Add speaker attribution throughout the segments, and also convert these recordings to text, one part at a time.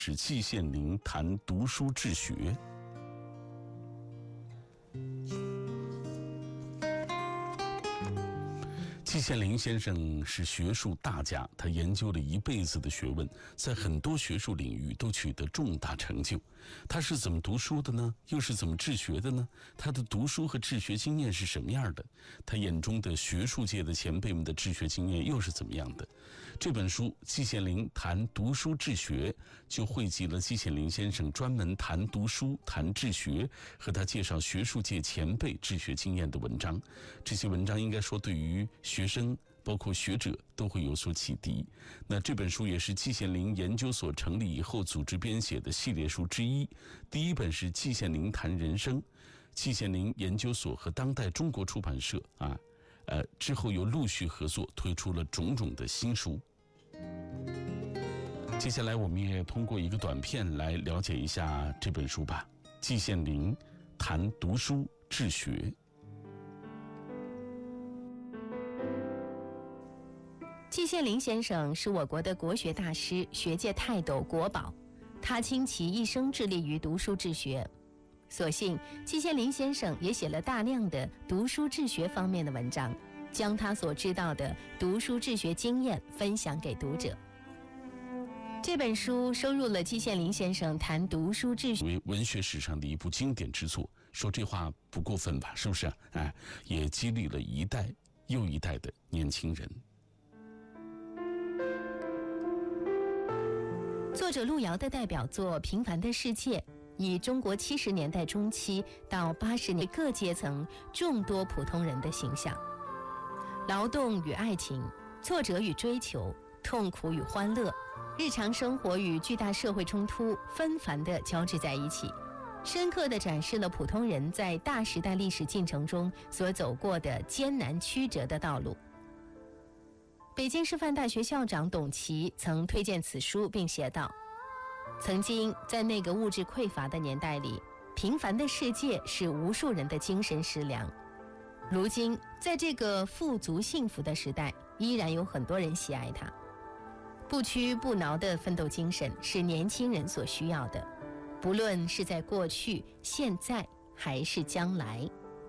Speaker 1: 是季羡林谈读书治学。季羡林先生是学术大家，他研究了一辈子的学问，在很多学术领域都取得重大成就。他是怎么读书的呢？又是怎么治学的呢？他的读书和治学经验是什么样的？他眼中的学术界的前辈们的治学经验又是怎么样的？这本书《季羡林谈读书治学》就汇集了季羡林先生专门谈读书、谈治学和他介绍学术界前辈治学经验的文章。这些文章应该说对于学生包括学者都会有所启迪。那这本书也是季羡林研究所成立以后组织编写的系列书之一。第一本是《季羡林谈人生》，季羡林研究所和当代中国出版社之后又陆续合作推出了种种的新书。接下来我们也通过一个短片来了解一下这本书吧。季羡林谈读书治学。
Speaker 2: 季羡林先生是我国的国学大师、学界泰斗、国宝，他倾其一生致力于读书治学。所幸季羡林先生也写了大量的读书治学方面的文章，将他所知道的读书治学经验分享给读者。这本书收入了季羡林先生谈读书治学
Speaker 1: 为文学史上的一部经典之作，说这话不过分吧？是不是？也激励了一代又一代的年轻人。
Speaker 2: 作者路遥的代表作《平凡的世界》，以中国70年代中期到80年各阶层众多普通人的形象，劳动与爱情，挫折与追求，痛苦与欢乐，日常生活与巨大社会冲突纷繁地交织在一起，深刻地展示了普通人在大时代历史进程中所走过的艰难曲折的道路。北京师范大学校长董琦曾推荐此书，并写道：曾经在那个物质匮乏的年代里，平凡的世界是无数人的精神食粮。如今在这个富足幸福的时代，依然有很多人喜爱它。不屈不挠的奋斗精神是年轻人所需要的，不论是在过去、现在还是将来。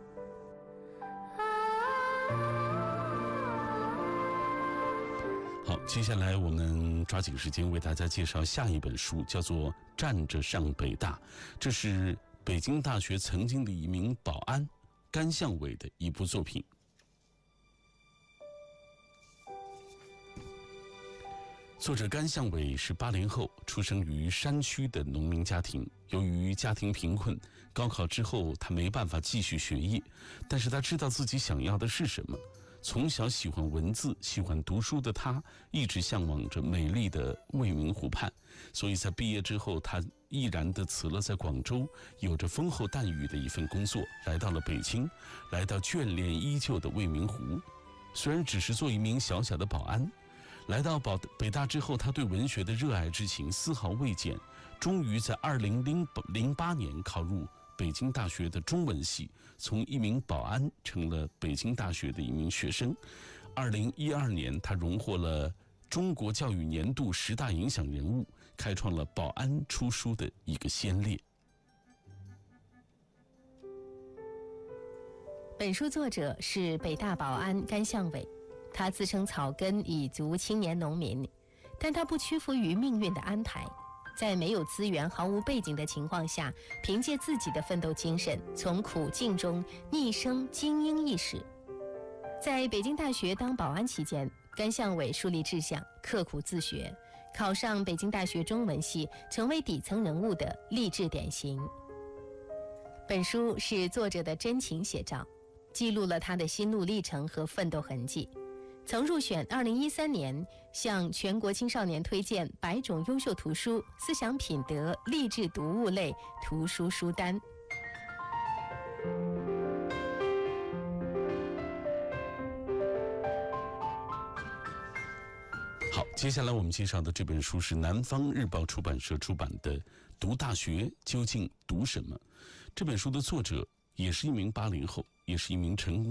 Speaker 1: 接下来我们抓紧时间为大家介绍下一本书，叫做《站着上北大》。这是北京大学曾经的一名保安甘向伟的一部作品。作者甘向伟是80后，出生于山区的农民家庭。由于家庭贫困，高考之后他没办法继续学业，但是他知道自己想要的是什么。从小喜欢文字、喜欢读书的他，一直向往着美丽的未名湖畔，所以在毕业之后，他毅然地辞了在广州有着丰厚待遇的一份工作，来到了北京，来到眷恋依旧的未名湖。虽然只是做一名小小的保安，来到北大之后，他对文学的热爱之情丝毫未减，终于在2008年考入北京大学的中文系，从一名保安成了北京大学的一名学生。2012年，他荣获了中国教育年度10大影响人物，开创了保安出书的一个先烈。
Speaker 2: 本书作者是北大保安甘向伟，他自称草根蚁族青年农民，但他不屈服于命运的安排，在没有资源、毫无背景的情况下，凭借自己的奋斗精神，从苦境中逆生精英意识。在北京大学当保安期间，甘向伟树立志向，刻苦自学，考上北京大学中文系，成为底层人物的励志典型。本书是作者的真情写照，记录了他的心路历程和奋斗痕迹。曾入选2013年向全国青少年推荐100种优秀图书、思想品德、励志读物类图书书单。
Speaker 1: 好，接下来我们介绍的这本书是南方日报出版社出版的《读大学究竟读什么》。这本书的作者也是一名80后，也是一名成功